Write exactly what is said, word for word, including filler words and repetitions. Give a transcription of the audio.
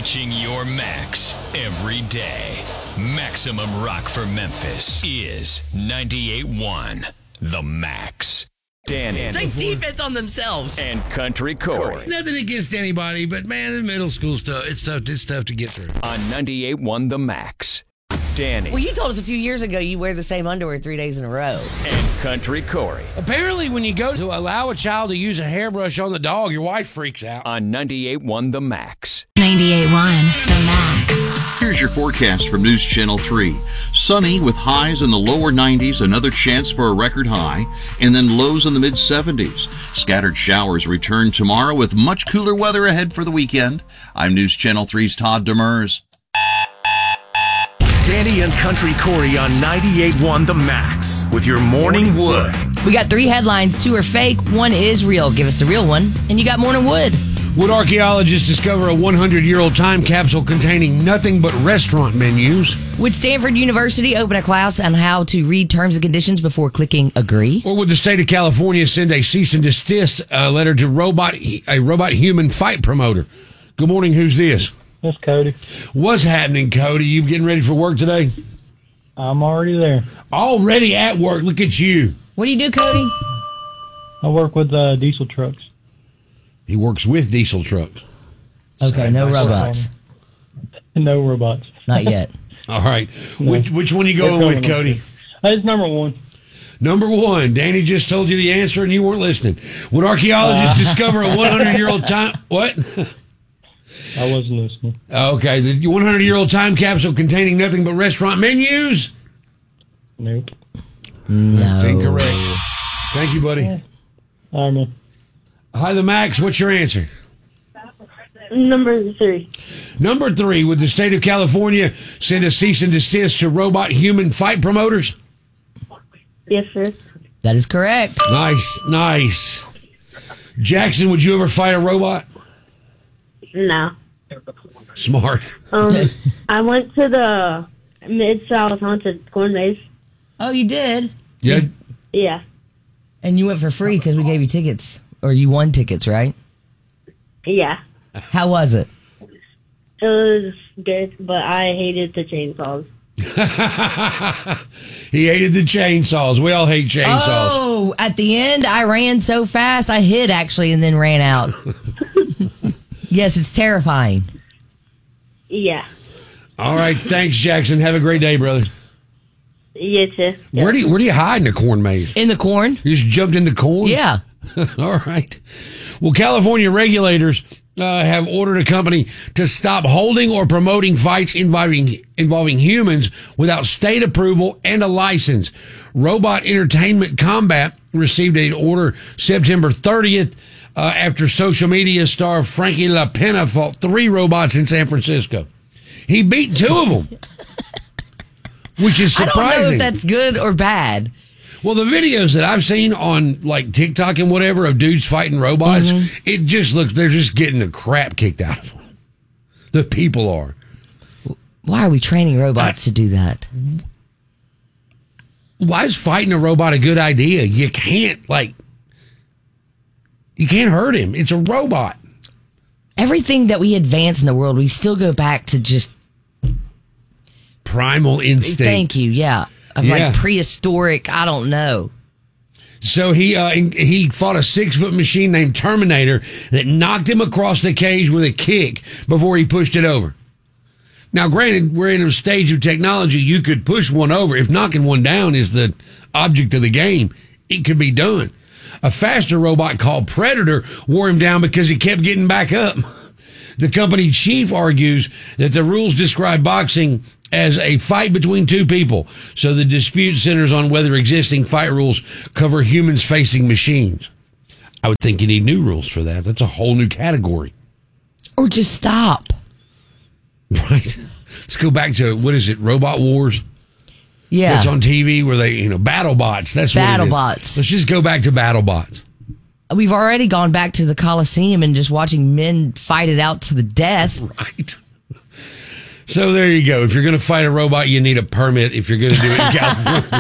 Reaching your max every day. Maximum Rock for Memphis is ninety-eight point one The Max. Danny. Take defense on themselves. And Country Corey. Nothing against anybody, but man, the middle school stuff, it's tough, it's tough to get through. On ninety-eight point one The Max. Danny. Well, you told us a few years ago you wear the same underwear three days in a row. And Country Corey. Apparently, when you go to allow a child to use a hairbrush on the dog, your wife freaks out. On ninety-eight point one The Max. ninety-eight point one The Max. Here's your forecast from News Channel three. Sunny with highs in the lower nineties, another chance for a record high, and then lows in the mid seventies. Scattered showers return tomorrow with much cooler weather ahead for the weekend. I'm News Channel three's Todd Demers. Danny and Country Corey on ninety-eight point one The Max with your Morning Wood. We got three headlines. Two are fake. One is real. Give us the real one. And you got Morning Wood. Would archaeologists discover a hundred-year-old time capsule containing nothing but restaurant menus? Would Stanford University open a class on how to read terms and conditions before clicking agree? Or would the state of California send a cease and desist uh, letter to robot a robot human fight promoter? Good morning. Who's this? That's Cody. What's happening, Cody? You getting ready for work today? I'm already there. Already at work. Look at you. What do you do, Cody? I work with uh, diesel trucks. He works with diesel trucks. Okay, no robots. No robots. Not yet. All right. No. Which which one are you going They're with, coming. Cody? That's number one. Number one. Danny just told you the answer and you weren't listening. Would archaeologists uh. discover a hundred-year-old time... What? I wasn't listening. Okay. The hundred-year-old time capsule containing nothing but restaurant menus? Nope. No. That's incorrect. Thank you, buddy. Yeah. All right, man. Hi, the Max. What's your answer? Number three. Number three. Would the state of California send a cease and desist to robot human fight promoters? Yes, sir. That is correct. Nice, nice. Jackson, would you ever fight a robot? No. Smart. Um, I went to the Mid-South Haunted Corn Maze. Oh, you did? Yeah. Yeah. And you went for free because we gave you tickets. Or you won tickets, right? Yeah. How was it? It was good, but I hated the chainsaws. He hated the chainsaws. We all hate chainsaws. Oh, at the end, I ran so fast, I hid actually and then ran out. Yes, it's terrifying. Yeah. All right. Thanks, Jackson. Have a great day, brother. You too. Where do you, where do you hide in a corn maze? In the corn? You just jumped in the corn? Yeah. All right. Well, California regulators uh, have ordered a company to stop holding or promoting fights involving involving humans without state approval and a license. Robot Entertainment Combat received an order September thirtieth uh, after social media star Frankie LaPena fought three robots in San Francisco. He beat two of them, which is surprising. I don't know if that's good or bad. Well, the videos that I've seen on like TikTok and whatever of dudes fighting robots, mm-hmm. it just looks, they're just getting the crap kicked out of them. The people are. Why are we training robots I, to do that? Why is fighting a robot a good idea? You can't, like, you can't hurt him. It's a robot. Everything that we advance in the world, we still go back to just primal instinct. Thank you, yeah. Of yeah. like prehistoric, I don't know. So he uh, he fought a six-foot machine named Terminator that knocked him across the cage with a kick before he pushed it over. Now, granted, we're in a stage of technology. You could push one over. If knocking one down is the object of the game, it could be done. A faster robot called Predator wore him down because he kept getting back up. The company chief argues that the rules describe boxing as a fight between two people, so the dispute centers on whether existing fight rules cover humans facing machines. I would think you need new rules for that. That's a whole new category. Or just stop. Right. Let's go back to, what is it, Robot Wars? Yeah. That's on T V where they, you know, BattleBots. That's what it is. BattleBots. Let's just go back to BattleBots. We've already gone back to the Coliseum and just watching men fight it out to the death. Right. So there you go. If you're going to fight a robot, you need a permit if you're going to do it in California.